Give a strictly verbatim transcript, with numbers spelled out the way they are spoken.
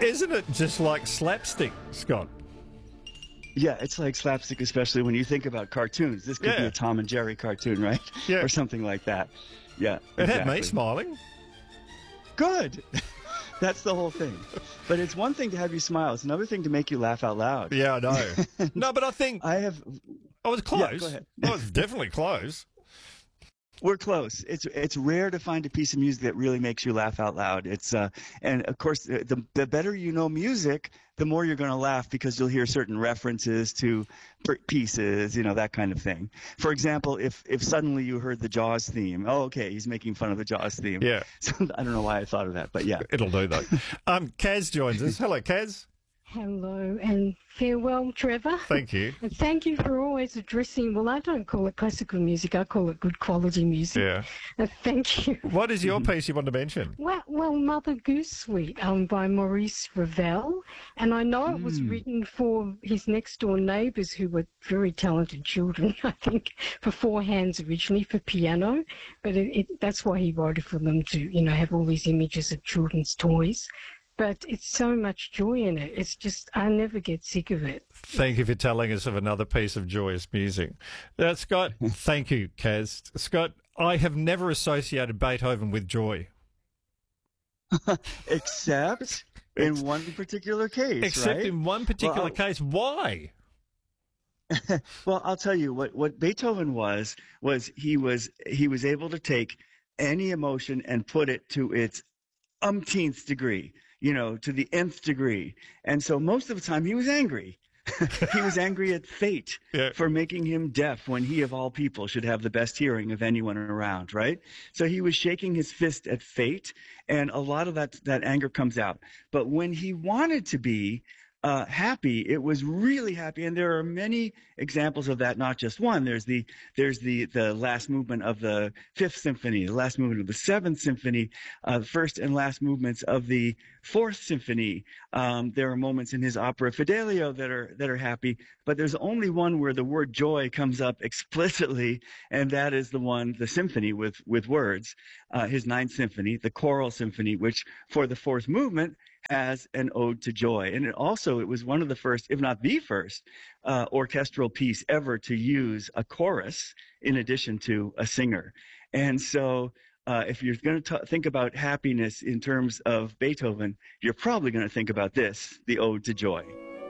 Isn't it just like slapstick, Scott? Yeah, it's like slapstick, especially when you think about cartoons. This could Yeah. be a Tom and Jerry cartoon, right? Yeah. Or something like that. Yeah, It had me exactly. smiling. Good. That's the whole thing. But it's one thing to have you smile. It's another thing to make you laugh out loud. Yeah, I know. No, but I think I have. I was close. Yeah, go ahead. I was definitely close. We're close. It's it's rare to find a piece of music that really makes you laugh out loud. It's uh, and of course, the the better you know music, the more you're going to laugh because you'll hear certain references to per- pieces, you know, that kind of thing. For example, if if suddenly you heard the Jaws theme, oh, okay, he's making fun of the Jaws theme. Yeah. So I don't know why I thought of that, but yeah. It'll do, though. Um, Kaz joins us. Hello, Kaz. Hello and farewell, Trevor. Thank you. And thank you for always addressing, well, I don't call it classical music, I call it good quality music. Yeah. Uh, thank you. What is your piece you want to mention? Well, well, Mother Goose Suite um, by Maurice Ravel. And I know it was Mm. written for his next door neighbours who were very talented children, I think, for four hands originally for piano. But it, it, that's why he wrote it for them to, you know, have all these images of children's toys. But it's so much joy in it. It's just, I never get sick of it. Thank you for telling us of another piece of joyous music. Uh, Scott, thank you, Kaz. Scott, I have never associated Beethoven with joy. Except in one particular case, Except right? in one particular Well, case. Why? Well, I'll tell you what what Beethoven was was he was he was able to take any emotion and put it to its umpteenth degree, you know, to the nth degree. And so most of the time he was angry. He was angry at fate Yeah. for making him deaf when he, of all people, should have the best hearing of anyone around, right? So he was shaking his fist at fate, and a lot of that, that anger comes out. But when he wanted to be uh, happy, it was really happy, and there are many examples of that, not just one. There's the there's the the last movement of the Fifth Symphony, the last movement of the Seventh Symphony, uh, the first and last movements of the Fourth Symphony. Um, there are moments in his opera Fidelio that are that are happy, but there's only one where the word joy comes up explicitly, and that is the one, the symphony with with words, uh, his Ninth Symphony, the Choral Symphony, which for the fourth movement as an ode to joy. And it also, it was one of the first, if not the first, uh, orchestral piece ever to use a chorus in addition to a singer. And so uh, if you're going to think about happiness in terms of Beethoven, you're probably going to think about this, the Ode to Joy.